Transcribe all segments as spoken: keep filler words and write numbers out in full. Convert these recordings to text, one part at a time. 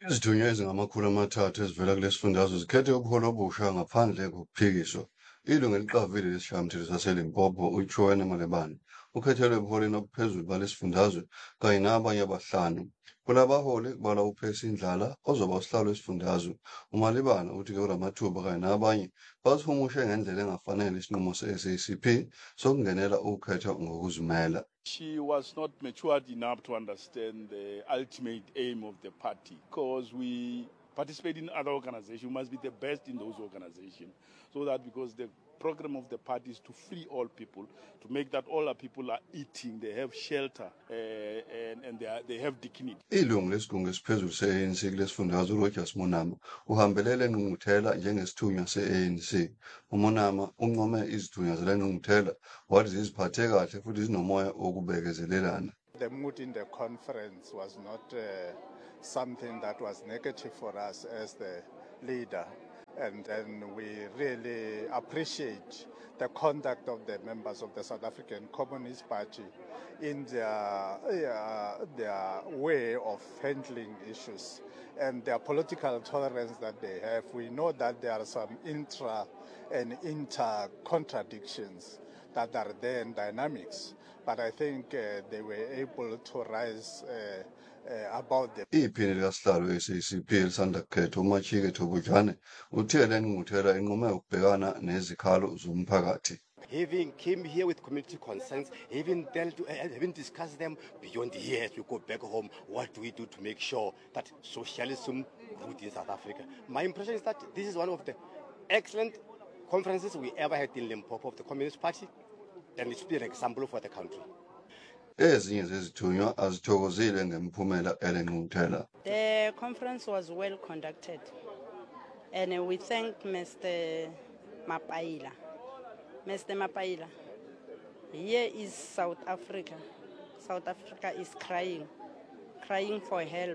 Izithunywa ezingamakhulu amathathu ezivela kulesifundazwe zikhethe ubuholo obusha ngaphandle kokuphikiswa. Ilungu eliqavile lesishayamthetho saseLimpopo uChoane Malebane ukhethelwe ebuholeni obuphezulu balesifundazwe kanye nabanye abahlanu. Kulabaholi kubalwa uPercy Ndlala ozoba usihlalo wesifundazwe. uMalebane uthi-ke kulamathuba kanye nabanye bazihumushe ngendlela engafanele isinqumo se-S A C P sokungenela ukukhetha ngokuzimela. She was not matured enough to understand the ultimate aim of the party because we participate in other organizations. We must be the best in those organizations so that because the program of the party is to free all people, to make that all our people are eating, they have shelter uh, and, and they, are, they have dignity. Ilungu lesigungu esiphezulu se-A N C kulesifundazwe uRogers Monama uhambelele engqungquthela njengesithunywa se-A N C. uMonama uncome izithunywa zale ngqungquthela wathi ziziphathe kahle futhi zinomoya wokubekezelelana. The mood in the conference was not uh, something that was negative for us as the leader. And then we really appreciate the conduct of the members of the South African Communist Party in their, uh, their way of handling issues and their political tolerance that they have. We know that there are some intra and inter contradictions that are there in dynamics, but I think uh, they were able to rise uh, Uh, about the iphini likasihlalo we-S A C P elisanda kukhethwa uMachike Thobujane uthe le ngqungquthela inqume ukubhekana nezikhalo zomphakathi. Having came here with community concerns, having dealt, uh, having discussed them beyond here as we go back home, what do we do to make sure that socialism roots in South Africa? My impression is that this is one of the excellent conferences we ever had in Limpopo of the Communist Party, and it should be an example for the country. Ezinye zezithunywa azithokozile ngemiphumela ele ngqungquthela. The conference was well conducted and we thank Mister Mapaila. Mister Mapaila, here is South Africa. South Africa is crying, crying for help,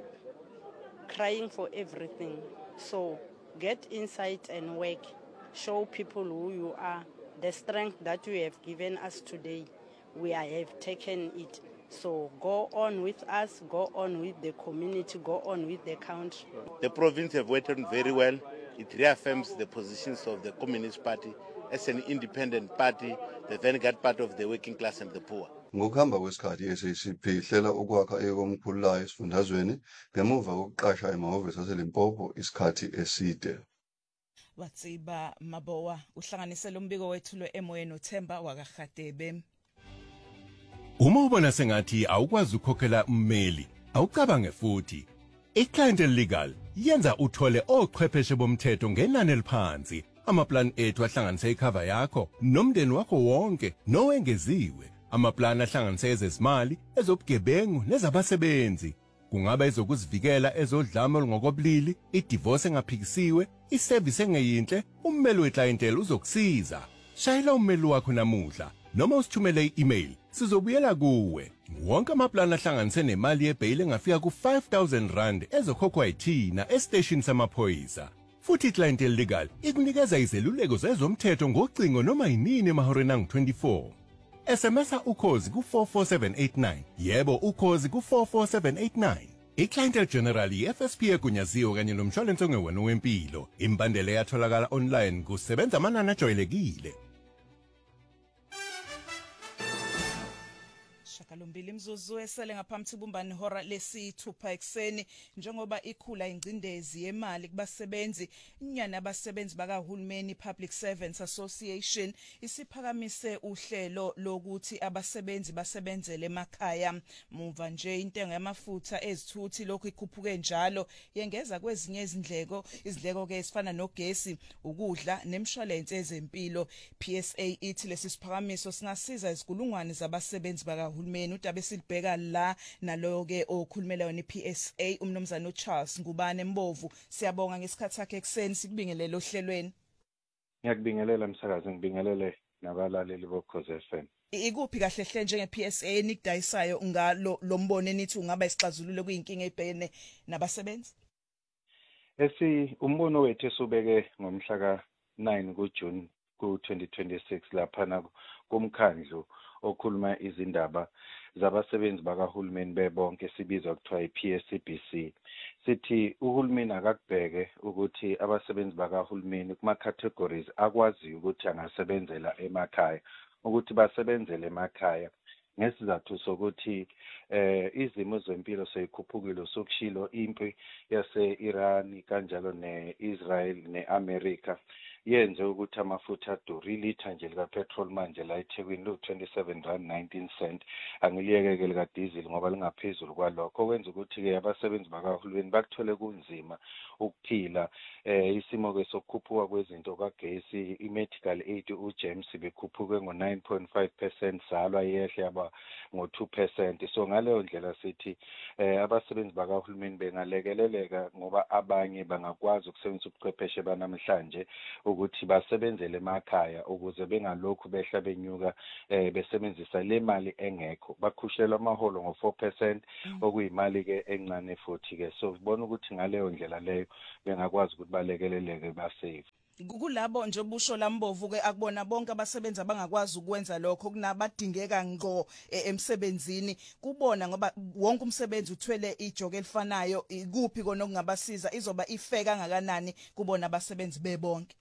crying for everything. So get inside and work. Show people who you are, the strength that you have given us today. We have taken it. So go on with us, go on with the community, go on with the country. The province have worked very well. It reaffirms the positions of the Communist Party as an independent party, the vanguard party of the working class and the poor. Ngokuhamba kwesikhathi i-S A C P ihlela ukwakha ekomkhulu layo esifundazweni ngemuva kokuqasha emahhovisi aseLimpopo isikhathi eside. Watsiba Mabowa uhlanganisela umbiko wethulo emoyeni noThemba wakaGadebe. Uma ubona sengathi awukwazi ukukhokhela ummeli, awucabange futhi. iClientele Legal yenza uthole ochwepheshe bomthetho ngenani eliphansi. Amaplan ethu ahlanganise icover yakho nomndeni wakho wonke nowengeziwe. Amaplan ahlanganise ezezimali, ezobugebengu nezabasebenzi. Kungaba ezokuzivikela ezodlame olungokobulili, idivorce engaphikisiwe, iservice engeyinhle, ummeli weClientele uzokusiza. Shayela ummeli wakho namuhla noma usithumele i-email sizobuyela kuwe. Wonke amaplan ahlanganise nemali yebail engafika ku five thousand rand ezokhokhwa yithina estation samaphoyisa. Futhi iClientele Legal ikunikeza izeluleko zezomthetho ngocingo noma yinini emahoreni angu twenty-four. S M S ukhozi ku four four seven eight nine. Yebo ukhozi ku four four seven eight nine. iClientele General i-F S P egunyaziwe kanye nomshwalense ongewona wempilo. Imbandela yatholakala online kusebenza amanani ajwayelekile. Shakalombili imzuzu esele ngaphambi kubumbani hora lesithupha ekseni njengoba ikhula ingcindezi yemali kubasebenzi inyana abasebenzi bakahulumeni Public Servants Association isiphakamise uhlelo lokuthi abasebenzi basebenzele emakhaya. Muva nje intengo yamafutha ezithuthi lokhu ikhuphuke njalo yengeza kwezinye izindleko izindleko ke ezifana nogesi ukudla nemshwalense ezempilo. P S A ithi lesi siphakamiso singasiza izigulungwane zabasebenzi bakahulumeni udaba esilibheka la nalo ke okhulumela wona iP S A umnomzana uCharles Ngubane Mbovu. Siyabonga ngesikhathi sakhe ekseni sikubingelele ohlelweni. Ngiyakubingelela msakazi ngibingelele nabalaleli boKhozi F M. Ikuphi kahle hle njenge P S A nikudayisayo ngalo lombono enithi ungaba isixazululo kuyinkinga ebhekene nabasebenzi? Esi umbono wethu esubeke ngomhla ka nine kuJune ku twenty twenty-six lapha na kumkhandlu okhuluma izindaba zabasebenzi bakahulumeni bebonke sibizwa kuthiwa i-P S C B C. Sithi uhulumeni akakubheke ukuthi abasebenzi bakahulumeni kuma categories akwazi ukuthi angasebenzela emakhaya, ukuthi basebenzele emakhaya. Ngesizathu sokuthi eh izimo zempilo seyikhuphukile sokushilo impi yase-Iran kanjalo ne-Israel ne-America yenze ukuthi amafutha adure. Ilitha nje lika petrol manje la eThekwini lu twenty-seven rand nineteen cent, angiliyeke lika diesel ngoba lingaphezulu kwalokho, okwenza ukuthi ke abasebenzi bakahulumeni bakuthole kunzima ukuphila. Eh isimo ke sokukhuphuka kwezinto kagesi, i-medical aid uJames bekhuphuke ngo nine point five percent, salwa yehle yaba ngo two percent. So ngaleyo ndlela sithi eh abasebenzi bakahulumeni bengalekeleleka ngoba abanye bangakwazi ukusebenzisa ubuchwepheshe banamhlanje ukuthi basebenzele emakhaya ukuze bengalokhu behla benyuka eh besebenzisa le mali engekho, bakhushelwa amaholo ngo four percent okuyimali ke encane futhi ke. So sibona ukuthi ngaleyo ndlela leyo bengakwazi ukuthi balekeleleke basave. Kulabo nje busho lambovu ke akubona bonke abasebenzi abangakwazi ukwenza lokho, kunabadingeka ngqo emsebenzini kubona ngoba wonke umsebenzi uthwele ijoke elifanayo. Ikuphi kona okungabasiza, izoba ifeka kangakanani kubona abasebenzi bebonke?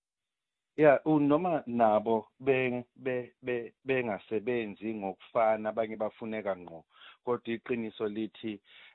Yeah, unoma nabo be be bengasebenzi ngokufana, abanye bafuneka ngqo, kodwa iqiniso lithi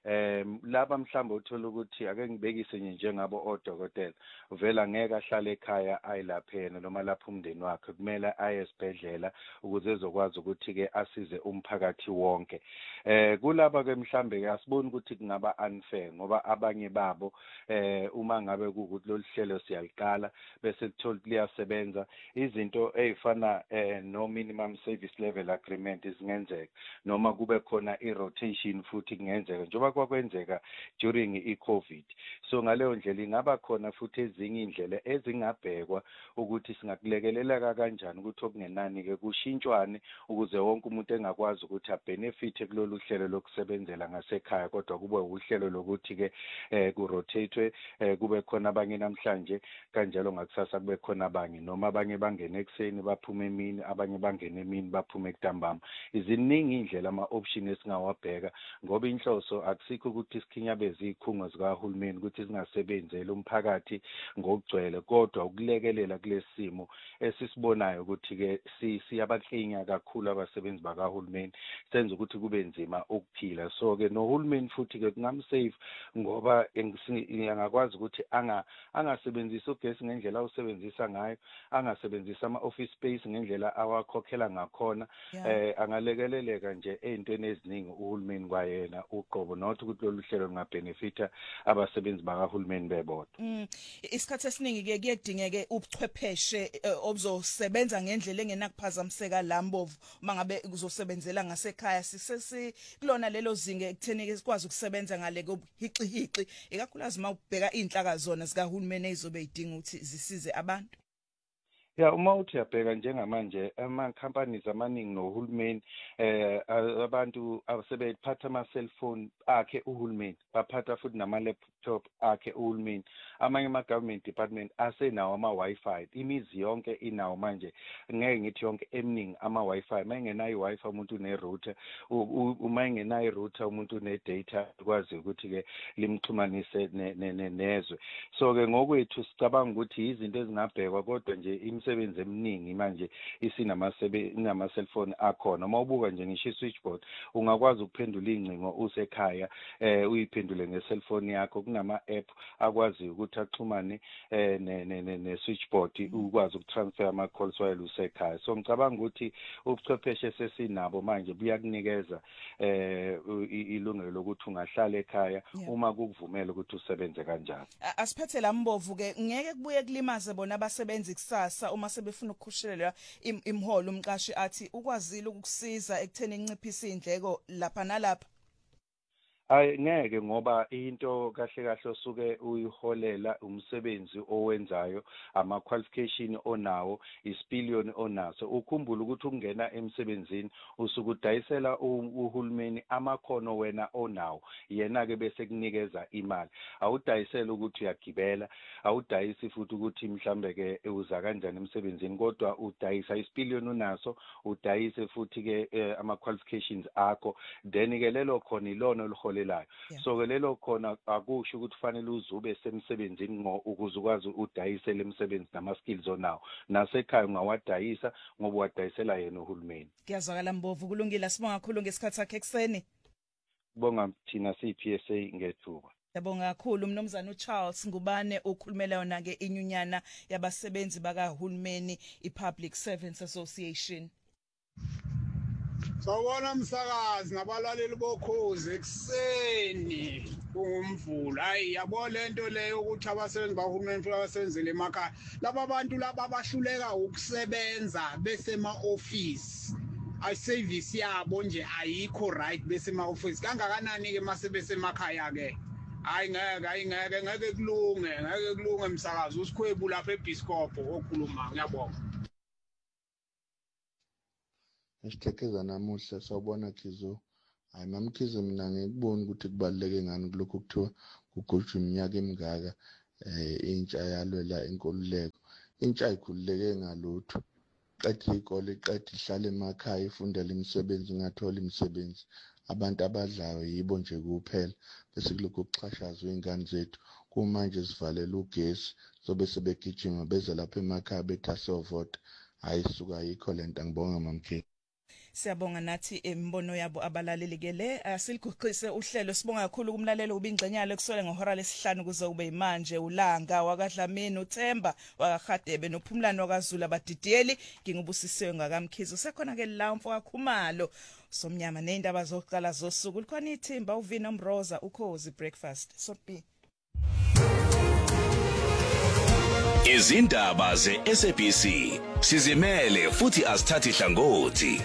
em laba mhlamba uthola ukuthi ake ngibekise nje njengabo odokotela vela ngeke ahlale ekhaya ayilaphena noma lapha umndeni wakhe, kumele aye esibhedlela ukuze ezokwazi ukuthi ke asize umphakathi wonke. Eh kulaba ke mhlambe ke asiboni ukuthi kungaba unfair ngoba abanye babo eh uma ngabe ukuthi lo hlelo siyaliqala bese kuthola liyasebenza izinto ezifana eh no minimum service level agreement izingenzeka noma kube khona i-rotation futhi kungenzeka njengoba kwakwenzeka during i-COVID. So ngaleyo ndlela ingaba khona futhi ezinye indlela ezingabhekwa ukuthi singakulekelela kanjani ukuthi okungenani ke kushintshwane ukuze wonke umuntu engakwazi ukuthi abenefit kulolu hlelo lokusebenzela ngasekhaya, kodwa kube uhlelo lokuthi ke eh ku-rotate eh kube khona abanye namhlanje kanjalo ngakusasa kube khona abanye, noma abanye bangene ekseni baphume emini, abanye bangene emini baphume ntambama. Iziningi indlela ama-option esingawabheka ngoba inhloso akusikho ukuthi sikhinyabeze izikhungo zikahulumeni ukuthi zingasebenzeli umphakathi ngokugcwele, kodwa ukulekelela kulesimo esisibonayo ukuthi ke siyabaklinya kakhulu abasebenzi bakahulumeni senza ukuthi kube nzima ukuphila. So ke nohulumeni futhi ke kungamsave ngoba ngiyangakwazi ukuthi anga angasebenzisa ugesi ngendlela awusebenzisa ngayo, angasebenzisa ama-office space ngendlela awakhokhela ngakhona. eh angalekeleleka nje ezintweni eziningi uhulumeni kwayena uqobo not ukuthi lolu hlelo lungabenefita abasebenzi bakahulumeni bebodwa. Mm isikhathi esiningi ke kuyedingeke ubuchwepheshe obuzosebenza ngendlela engenakuphazamiseka lambovu mangabe kuzosebenzela ngasekhaya. Sisesi kulona lelo zinge ekutheni ke sikwazi ukusebenza ngale kobuhiqihiqi ikakhulukazi mawubheka inhlaka zona zikahulumeni ezizobe idinga ukuthi zisize abantu. Ya uma uthi yabheka njengamanje ama companies amaningi nohulumeni eh abantu abasebephatha ama cellphone akhe uhulumeni, baphatha futhi nama laptop akhe uhulumeni, amanye ama government department asenawo ama wifi, imizi yonke inawo manje, ngeke ngithi yonke eminingi ama wifi. Mayengenayo iwifi umuntu une router, uma engenayo router umuntu une data ukwazi ukuthi ke limxhumanise nezwe. So ke ngokwethu sicabanga ukuthi izinto ezingabhekwa, kodwa nje imisebenzi eminingi manje isinama inama cellphone akhona. Uma ubuka nje ngisho switchboard ungakwazi ukuphendula ingcingo usekhaya eh uyiphendule nge-cellphone yakho. Kunama app akwazi ukuthi axhumane eh ne switchboard ukwazi ukutransfer ama calls while usekhaya. So ngicabanga ukuthi ubuchwepheshe sesinabo manje buyakunikeza eh ilungelo lokuthi ungahlala ekhaya uma kukuvumela ukuthi usebenze kanjani. Asiphethe lambovu ke ngeke kubuye kulimaze bona abasebenzi kusasa uma sebefuna ukukhushelwa imiholo. Umqashi athi ukwazile ukukusiza ekutheni inciphise indleko lapha nalapha. Hayi ngeke ngoba into kahle kahle osuke uyiholela umsebenzi owenzayo ama qualification onawo isipiliyoni onaso ukhumbula ukuthi ukungena emsebenzini usuke udayisela uhulumeni amakhono wena onawo yena ke bese kunikeza imali awudayisela ukuthi uyagibela awudayisi futhi ukuthi mhlambe ke uza kanjani emsebenzini kodwa udayisa isipiliyoni unaso udayise futhi ke ama qualifications akho then ke lelo khona ilona olihole Yeah. So ke lelo khona akusho ukuthi kufanele uzube semsebenzini ngo ukuze ukwazi udayise lemsebenzi nama skills onawo nasekhaya ungawadayisa ngoba wadayisela yena uhulumeni. Ngiyazwakala Mbovu kulungile sibonga kakhulu ngesikhathi sakhe ekseni. Bonga thina si P S A ngethuba. Yabonga kakhulu mnomzana uCharles Ngubane okhulumela yona ke inyunyana yabasebenzi bakahulumeni iPublic Servants Association. Sawubona msakazi nabalaleli bokhozi ekseni kungumvula hayi yabo lento leyo ukuthi abasebenzi bahulumeni futhi abasebenzele emakhaya laba abantu laba abahluleka ukusebenza besema office ay service yabo nje ayikho right besema office kangakanani ke mase besemakhaya ke hayi ngeke hayi ngeke ngeke kulunge ngeke kulunge msakazi usikhwebu lapha eBiscopo okhuluma ngiyabonga. Ngishekeza namuhla sawubona Khizo hayi mamkhize mina ngikubona ukuthi kubaluleke ngani kulokho kuthiwa kugujwa iminyaka emingaka eh intsha yalwela inkoluleko intsha ikhululeke ngalutho qedile ikole qedile ihlala emakhaya ifundela imisebenzi ngathola imisebenzi abantu abadlayo yibo nje kuphela bese kulokho kuxhashazwa izingane zethu kumanje sivalela ugesi sobe sebegijima beze lapha emakhaya bethasovota hayi suka yikho lento ngibonga mamkhize. Siyabonga nathi imbono yabo abalalelekele asiliguqise uhlelo sibonga kakhulu kumlalelo ubingcenyalo ekusole ngehora lesihlanu kuze kube imanje ulanga wakadlamini uThemba wakahadebe nophumlano wakazulu abadidiyeli ngingubusisiwe ngakamkhizo sekhona ke la mfo kakhumalo somnyama neindaba zokuqala zosuku likhona ithimba uvina Mroza ukhozi breakfast sopi izindaba ze-S A B C sizimele futhi asithathi hlangothi.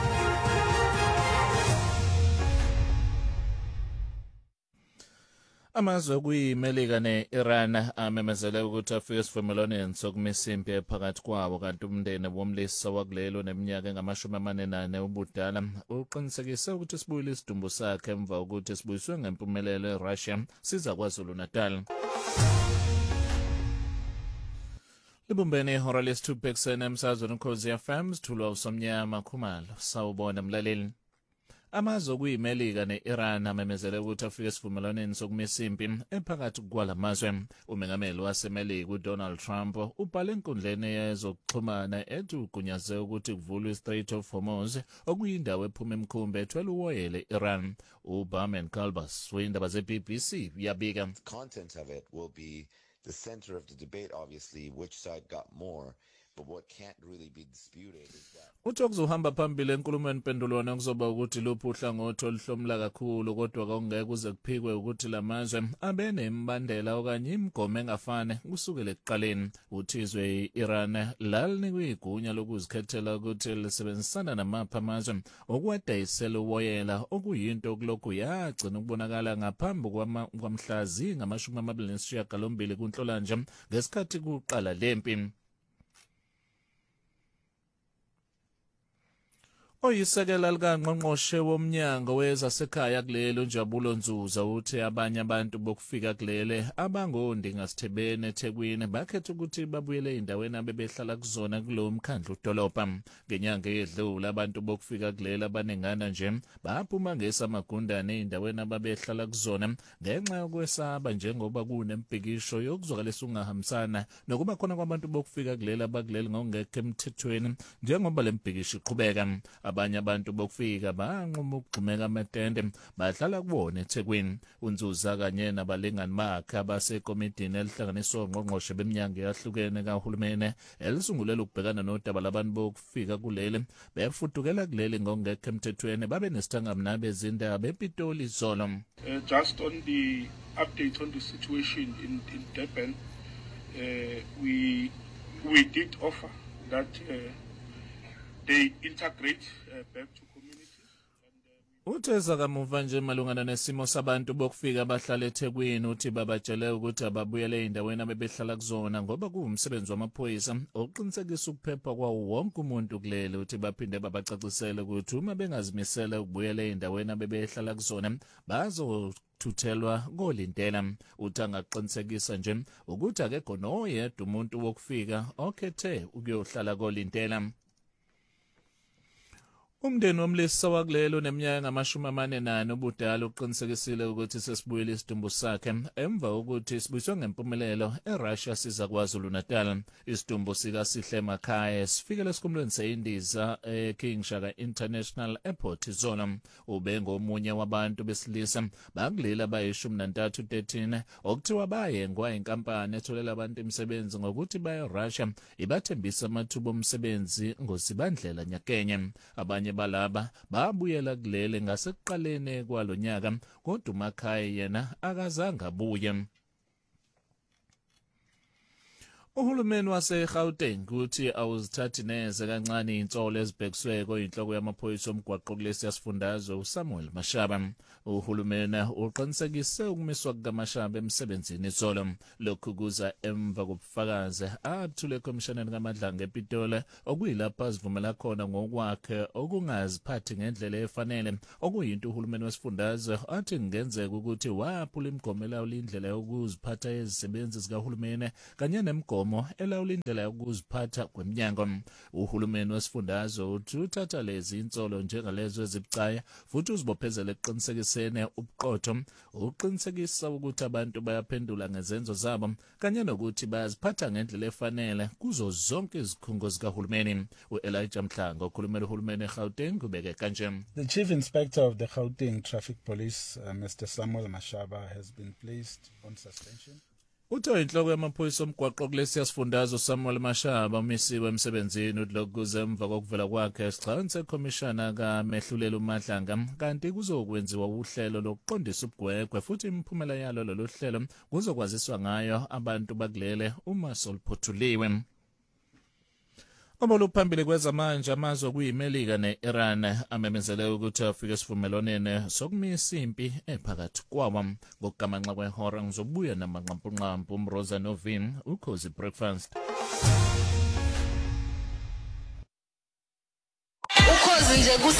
Amazwe kuyimelika ne-Iran amemezele ukuthi afike esivumelwaneni sokumisa impi phakathi kwabo kanti umndeni womlisa wakulelo neminyaka engamashumi amane nane ubudala uqinisekise ukuthi isibuyile isidumbu sakhe emva kokuthi sibuyiswe ngempumelelo eRussia siza KwaZulu Natal. Libumbene ihora lesithupha ekuseni emsazweni ukhozi F M sithulwa usomnyama Khumalo sawubona mlaleli. Amazwe kuyimelika ne-Iran amemezele ukuthi afike esivumelwaneni sokumisa impi ephakathi kwalamazwe. Umengameli wasemelika uDonald Trump ubhale enkundleni yezokuxhumana ethi ugunyaze ukuthi kuvulwe iStrait of Hormuz okuyindawo ephuma emkhumbi ethwele uwoyela e-Iran. uBarman Kalbas windaba ze-B B C yabika. The content of it will be the center of the debate, obviously, which side got more, but what can't really be disputed is that uthi okuzohamba phambili enkulumweni pendulwana kuzoba ukuthi luphi uhlangothi oluhlomula kakhulu kodwa kungeke kuze kuphikwe ukuthi lamazwe abe nembandela okanye imigomo engafane kusukela ekuqaleni. Uthizwe i-Iran lalinikwe igunya lokuzikhethela ukuthi lisebenzisana namaphi amazwe okuwadayisela uwoyela okuyinto kulokhu yagcina ukubonakala ngaphambi kwamhlazi ngamashumi amabili nesishiyagalombili kuNhlolanja ngesikhathi kuqala lempi. Oyisekela likangqongqoshe womnyango wezasekhaya kulelo Njabulo Nzuza uthi abanye abantu bokufika kulele abangondi ngasithebene eThekwini bakhetha ukuthi babuyele endaweni abebehlala kuzona kulo mkhandlu dolopha. Ngenyanga edlule abantu bokufika kulele abanengana nje baphuma ngesamagundane endaweni ababehlala kuzona ngenxa yokwesaba njengoba kunempikisho yokuzwakalisa ungahambisana nokuba khona kwabantu bokufika kulele abakulele ngokungekho emthethweni njengoba lempikisho iqhubeka. Abanye abantu bokufika banquma ukugxumeka amatende bahlala kubona eThekwini. uNzuza kanye nabalingani bakhe abasekomidini elihlanganiswa ongqongqoshe beminyango yahlukene kahulumeni elisungulela ukubhekana nodaba labantu bokufika kuleli befutukela kuleli ngokungekho emthethweni babe nesithangami bezindaba ePitoli izolo. Uh, just on the update on the situation in, in Durban, uh, we we did offer that uh, they integrate uh, back to communities. Utheza kamuva nje malungana nesimo sabantu bokufika abahlala eThekwini uthi babatshele ukuthi ababuyele endaweni abebehlala kuzona ngoba kuwumsebenzi wamaphoyisa oqinisekisa ukuphepha kwawo wonke umuntu kuleli uthi baphinde babacacisele ukuthi uma bengazimisela ukubuyela endaweni abebehlala kuzona bazo thuthelwa kolintela uthanga qinisekisa nje ukuthi akekho noyedwa umuntu wokufika okhethe ukuyohlala kolintela. Umndeni womlisa wakulelo neminyaka ngamashumi amane nane ubudala uqinisekisile ukuthi sesibuyele isidumbu sakhe emva ukuthi sibuyiswe ngempumelelo eRussia siza kwaZulu Natal. Isidumbu sika Sihle Makhaya sifikele esikhumulweni seyindiza eKing Shaka International Airport izolo. Ube ngomunye wabantu besilisa bakuleli abayishumi nantathu thirteen okuthiwa bayengwa inkampani etholela abantu imisebenzi ngokuthi baye eRussia ibathembisa amathuba omsebenzi ngosibandlela nyakenye. Abanye balaba babuyela kulele ngasekuqaleni kwalonyaka kodwa uMakhaya yena akazange abuye. Uhulumeni waseGauteng uthi awuzithathi neze kancane insolo ezibhekiswe kuyinhloko yamaphoyisa omgwaqo kulesi yasifundazwe uSamuel Mashaba. Uhulumeni uqinisekise ukumiswa kukaMashaba emsebenzini izolo. Lokhu kuza emva kobufakazi abuthule eKhomishaneni kaMadlanga ePitoli okuyilapho azivumela khona ngokwakhe okungaziphathi ngendlela efanele okuyinto uhulumeni wesifundazwe athi kungenzeka ukuthi waphula imigomo elawula indlela yokuziphatha ezisebenzi zikahulumeni kanye nemigomo elawula indlela yokuziphatha kweminyango. Uhulumeni wesifundazwe uthi uthatha lezi insolo njengalezo ezibucayi futhi uzibophezele eqinisekiseni ubuqotho uqinisekisa ukuthi abantu bayaphendula ngezenzo zabo kanye nokuthi bayaziphatha ngendlela efanele kuzo zonke izikhungo zikahulumeni. uElijah Mhlanga okhulumela uhulumeni eGauteng ubeke kanje. The Chief Inspector of the Gauteng Traffic Police, uh, Mister Samuel Mashaba, has been placed on suspension. Uthe inhloko yamaphoyisa omgwaqo kulesi yasifundazwe uSamuel Mashaba umisiwe emsebenzini uthi kuze emva kokuvela kwakhe esichawini sekhomishana kaMehlulelo uMadlanga kanti kuzokwenziwa uhlelo lokuqondisa ubugwegwe futhi imiphumela yalo lolu hlelo kuzokwaziswa ngayo abantu bakulele uma soluphothulwe. Oboluphambili kwezamanje amazwe kuyiMelika neIran amemezele ukuthi afike esivumelwaneni sokumisa impi ephakathi kwawo. Ngokugamanxa kwehora ngizobuya namanqampunqampu uMroza Novin ukhozi breakfast. Ukhozi nje